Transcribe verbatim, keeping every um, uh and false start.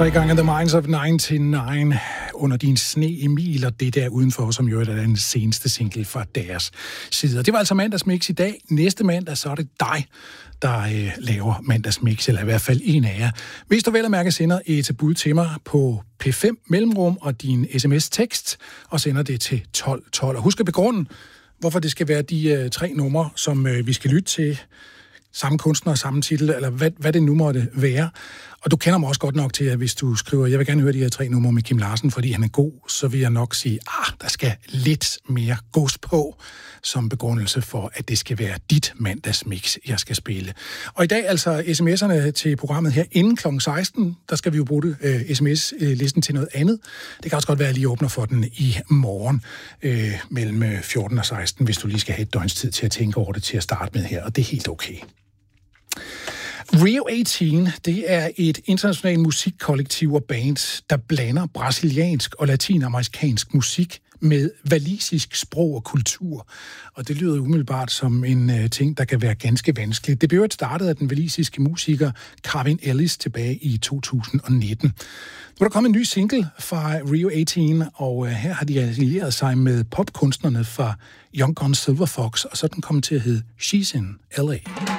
Tre gange The Minds of nioghalvfems under din sne, Emil, og det der udenfor, som jo er den seneste single fra deres side. Og det var altså mandagsmix i dag. Næste mandag, så er det dig, der øh, laver mandagsmix, eller i hvert fald en af jer. Hvis du vel at mærke sender et bud til mig på P fem mellemrum og din sms-tekst, og sender det til tolv tolv. Og husk at begrunde, hvorfor det skal være de øh, tre numre, som øh, vi skal lytte til. Samme kunstner, samme titel, eller hvad, hvad det nu måtte være. Og du kender mig også godt nok til, at hvis du skriver, jeg vil gerne høre de her tre numre med Kim Larsen, fordi han er god, så vil jeg nok sige, ah, der skal lidt mere ghost på, som begrundelse for, at det skal være dit mandagsmix, jeg skal spille. Og i dag altså sms'erne til programmet her inden klokken seksten, der skal vi jo bruge øh, sms-listen til noget andet. Det kan også godt være, at jeg lige åbner for den i morgen øh, mellem fjorten og seksten, hvis du lige skal have et døgns tid til at tænke over det til at starte med her, og det er helt okay. Rio atten, det er et internationalt musikkollektiv og band, der blander brasiliansk og latinamerikansk musik med walisisk sprog og kultur. Og det lyder umiddelbart som en uh, ting, der kan være ganske vanskeligt. Det blev et startet af den walisiske musiker Carvin Ellis tilbage i to tusind og nitten. Nu er der kommet en ny single fra Rio atten, og uh, her har de allieret sig med popkunstnerne fra Young Gun Silver Fox, og så er den kommet til at hedde She's in L A.